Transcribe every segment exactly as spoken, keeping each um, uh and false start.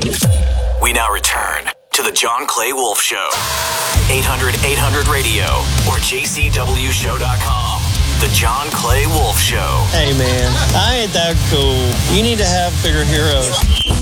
We now return to the John Clay Wolf Show. eight hundred eight hundred radio or J C W show dot com. The John Clay Wolf Show. Hey, man, I ain't that cool. You need to have bigger heroes.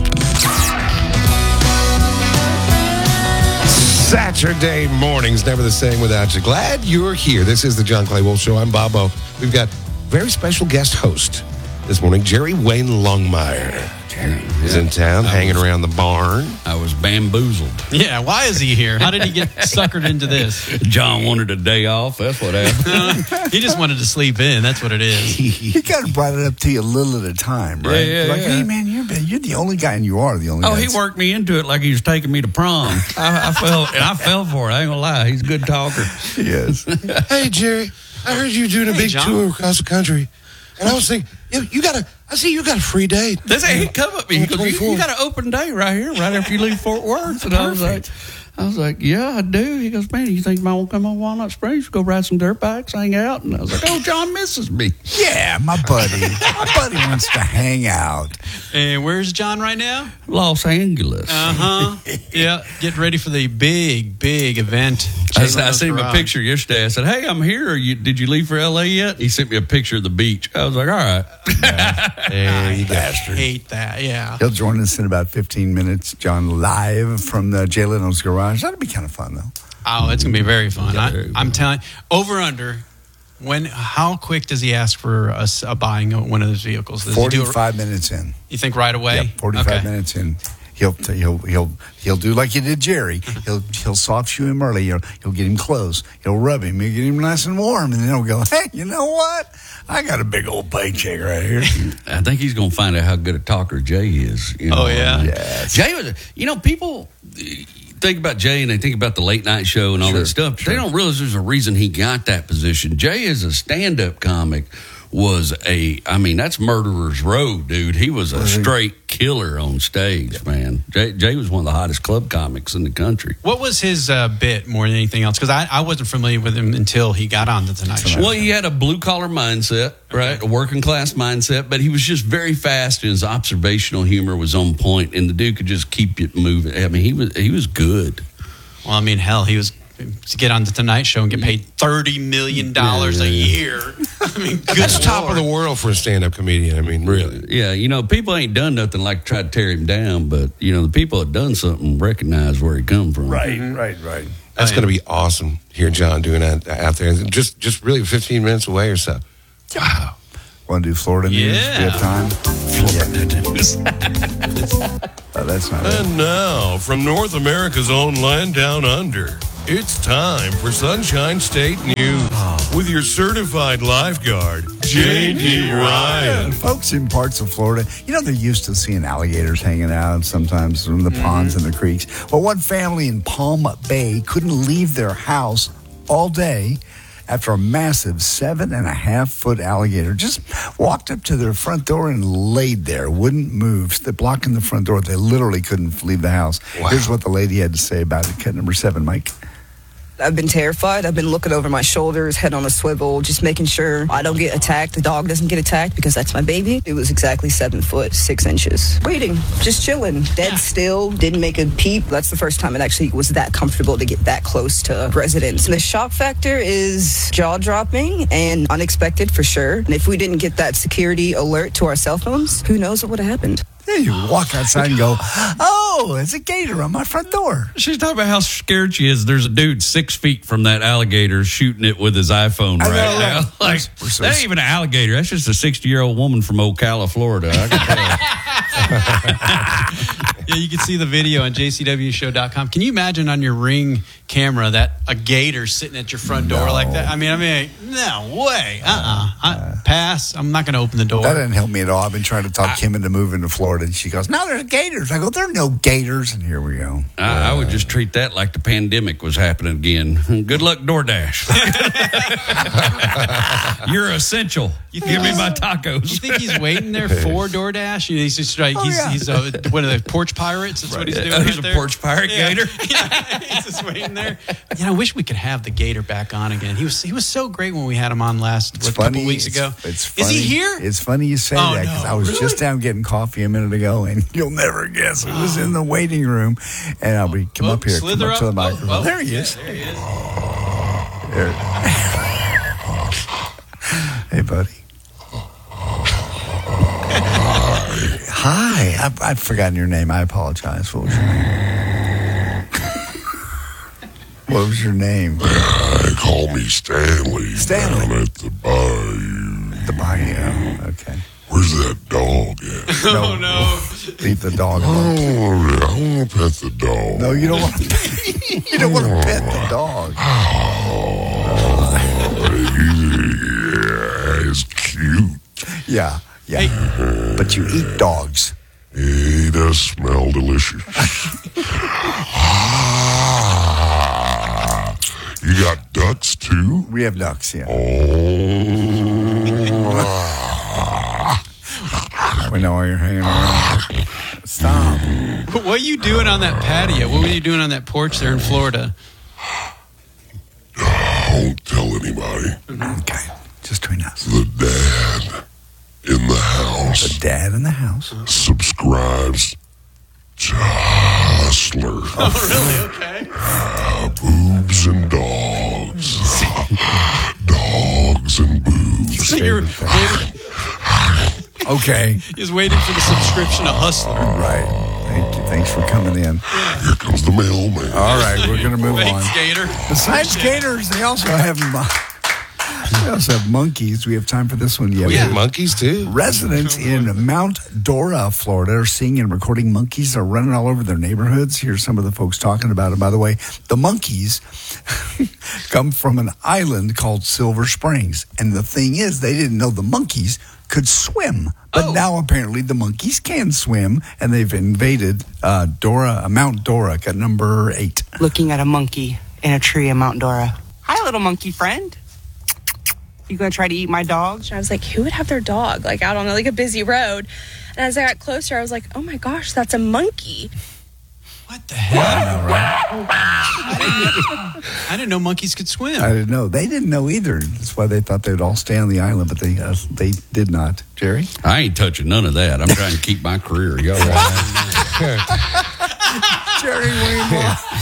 Saturday mornings, never the same without you. Glad you're here. This is the John Clay Wolf Show. I'm Bobo. We've got very special guest host this morning, Jerry Wayne Longmire. He's in town, I hanging was, around the barn. I was bamboozled. Yeah, why is he here? How did he get suckered into this? John wanted a day off. That's what happened. Uh, he just wanted to sleep in. That's what it is. He kind of brought it up to you a little at a time, right? Yeah, yeah, like, yeah. hey, man, you're, you're the only guy, and you are the only oh, guy. Oh, he worked me into it like he was taking me to prom. I, I fell, and I fell for it. I ain't gonna lie. He's a good talker. Yes. Hey, Jerry, I heard you doing a hey, big John. tour across the country. And I was thinking, you, you got a, I see you got a free day. That's hey, he come up me. He goes, you, you got an open day right here, right after you leave Fort Worth. And I was like, I was like, yeah, I do. He goes, man, you think you might want to come on Walnut Springs, go ride some dirt bikes, hang out? And I was like, oh, John misses me. Yeah, my buddy. My buddy wants to hang out. And where's John right now? Los Angeles. Uh-huh. Yeah, get ready for the big, big event. I, I sent him a picture yesterday. I said, hey, I'm here. Are you, did you leave for L A yet? He sent me a picture of the beach. I was like, all right. Yeah. You bastard. I hate that, yeah. He'll join us in about fifteen minutes, John, live from the Jay Leno's garage. That'll be kind of fun, though. Oh, it's going to be very fun. Yeah, I, very I'm fun. telling over under. When? How quick does he ask for us uh, buying one of those vehicles? Does forty-five he do it, minutes in. You think right away? Yep, forty-five okay. minutes in. He'll he'll he'll he'll do like you did Jerry. He'll he'll soft shoe him early. He'll, he'll get him close. He'll rub him. He'll get him nice and warm, and then he'll go, hey, you know what? I got a big old paycheck right here. I think he's going to find out how good a talker Jay is. You know? Oh, yeah? I mean, Yes. Jay was, you know, people think about Jay and they think about the late night show and all Sure, that stuff. sure. They don't realize there's a reason he got that position. Jay is a stand-up comic. Was a, I mean, that's Murderer's Row, dude. He was a straight killer on stage, yeah. man. Jay, Jay was one of the hottest club comics in the country. What was his uh, bit more than anything else? Because I, I wasn't familiar with him until he got on the Tonight Show. Well, he had a blue-collar mindset, right? Okay. A working-class mindset, but he was just very fast, and his observational humor was on point, and the dude could just keep it moving. I mean, he was he was good. Well, I mean, hell, he was... to get on the Tonight Show and get paid thirty million dollars yeah, yeah, yeah. a year. I mean, good That's Lord. top of the world for a stand-up comedian. I mean, really. Yeah, you know, people ain't done nothing like try to tear him down, but, you know, the people that done something recognize where he come from. Right, mm-hmm. right, right. That's going to be awesome, hearing John doing that out there. Just just really fifteen minutes away or so. Wow. Want to do Florida news? Yeah. Do you have time? Florida news. Oh, that's not it. And now, from North America's own land down under, it's time for Sunshine State News with your certified lifeguard, J D Ryan. Folks in parts of Florida, you know, they're used to seeing alligators hanging out sometimes in the mm-hmm. ponds and the creeks. Well, one family in Palm Bay couldn't leave their house all day after a massive seven and a half foot alligator just walked up to their front door and laid there, wouldn't move. They're blocking the front door. They literally couldn't leave the house. Wow. Here's what the lady had to say about it. Cut number seven, Mike. I've been terrified. I've been looking over my shoulders, head on a swivel, just making sure I don't get attacked. The dog doesn't get attacked because that's my baby. It was exactly seven foot, six inches. Waiting, just chilling, dead still, didn't make a peep. That's the first time it actually was that comfortable to get that close to residents. And the shock factor is jaw-dropping and unexpected for sure. And if we didn't get that security alert to our cell phones, who knows what would have happened. Yeah, you walk outside and go, oh, it's a gator on my front door. She's talking about how scared she is. There's a dude six feet from that alligator shooting it with his iPhone right know, now. right. Like, We're so that ain't even an alligator. That's just a sixty-year-old woman from Ocala, Florida. I can tell. Yeah, you can see the video on J C W show dot com. Can you imagine on your Ring camera that a gator sitting at your front door No. like that? I mean, I mean, no way. Uh-uh. I, pass. I'm not going to open the door. That didn't help me at all. I've been trying to talk I, Kim into moving to Florida, and she goes, no, there's gators. I go, there are no gators. And here we go. I, I would just treat that like the pandemic was happening again. Good luck, DoorDash. You're essential. You Give me my tacos. You think he's waiting there for DoorDash? He's just like, oh, he's, yeah. he's uh, one of the porch pirates. That's what he's doing Oh, right he's a there. porch pirate Yeah. gator. Yeah, he's just waiting there. You know, I wish we could have the gator back on again. He was he was so great when we had him on last It's what, funny. couple weeks it's, ago. It's funny. Is he here? It's funny you say Oh, that because no. I was Really? just down getting coffee a minute ago, and you'll never guess it was in the waiting room. And I'll be come Oh, up here, come slither up to the up. microphone. Oh, oh. There he is. There he is. There. Hey, buddy. Hi. I've, I've forgotten your name. I apologize. What was your name? What was your name? They call me Stanley. Stanley. Down at the bayou. The bayou. Okay. Where's that dog at? Oh no! Leave the dog alone. Oh, I want to pet the dog. No, you don't want to. You don't want to pet the dog. Yeah, it's cute. Yeah, yeah. But you eat dogs. He does smell delicious. Ah, you got ducks too? We have ducks, yeah. Oh. We know why you're hanging around. Stop. What are you doing on that patio? What were you doing on that porch there in Florida? Don't tell anybody. Okay, just between us. The dad in the house The dad in the house. subscribes to Hustler. Oh, really? Okay. Boobs and dogs. Dogs and boobs. So you're waiting, Okay. he's waiting for the subscription to Hustler. Right. Thank you. Thanks for coming in. Here comes the mailman. All right, we're going to move on. Thanks, Gator. Besides gators, they also have mon- they also have monkeys. We have time for this one yet. We have monkeys too. Residents in Mount Dora, Florida, are seeing and recording monkeys that are running all over their neighborhoods. Here's some of the folks talking about it. By the way, the monkeys come from an island called Silver Springs. And the thing is, they didn't know the monkeys could swim. But Oh. now apparently the monkeys can swim, and they've invaded uh, Dora, uh, Mount Dora, at number eight. Looking at a monkey in a tree in Mount Dora. Hi, little monkey friend. You gonna try to eat my dog? I was like, who would have their dog like out on like a busy road? And as I got closer, I was like, oh my gosh, that's a monkey. What the hell? I know, right? I didn't, I didn't know monkeys could swim. I didn't know. They didn't know either. That's why they thought they'd all stay on the island, but they uh, they did not. Jerry? I ain't touching none of that. I'm trying to keep my career. Y'all right? Jerry Wayne.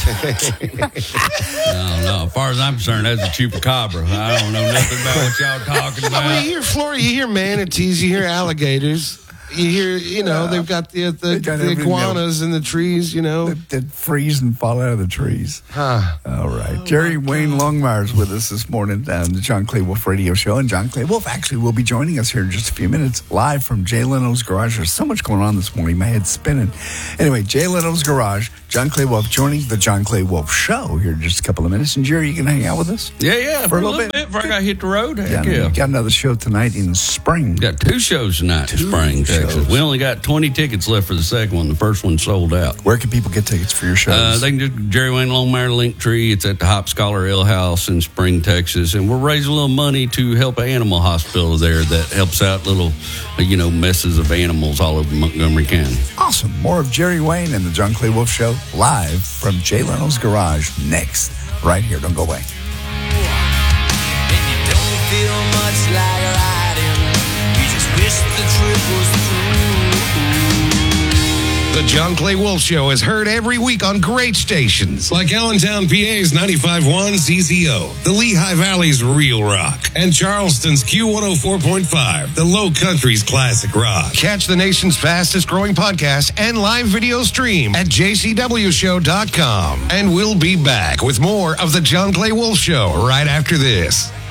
No, no. As far as I'm concerned, that's a chupacabra. I don't know nothing about what y'all talking I mean, about. you hear Florida, you hear manatees, you hear alligators. You hear, you know, they've got the the, They got the everything iguanas in the trees, you know. that, that freeze and fall out of the trees. Huh. All right. Jerry Wayne Longmire's with us this morning on the John Clay Wolf Radio Show. And John Clay Wolf actually will be joining us here in just a few minutes live from Jay Leno's Garage. There's so much going on this morning. My head's spinning. Anyway, Jay Leno's Garage, John Clay Wolf joining the John Clay Wolf Show here in just a couple of minutes. And Jerry, you can hang out with us? Yeah, yeah. For For a a little little bit. bit before I got to hit the road. Heck Yeah. yeah. We've got another show tonight in spring. Got two shows tonight in Two Spring, Texas. shows. We only got twenty tickets left for the second one. The first one sold out. Where can people get tickets for your shows? Uh, they can do Jerry Wayne Longmire Linktree. It's at the Hop Scholar Ale House in Spring, Texas, and we're raising a little money to help an animal hospital there that helps out little, you know, messes of animals all over Montgomery County. Awesome. More of Jerry Wayne and the John Clay Wolf Show live from Jay Leno's Garage next, right here. Don't go away. And you don't feel much like riding. You just wish the trip was through. The John Clay Wolf Show is heard every week on great stations like Allentown, P A's ninety-five point one Z Z O, the Lehigh Valley's Real Rock, and Charleston's Q one oh four point five, the Low Country's Classic Rock. Catch the nation's fastest growing podcast and live video stream at j c w show dot com. And we'll be back with more of the John Clay Wolf Show right after this.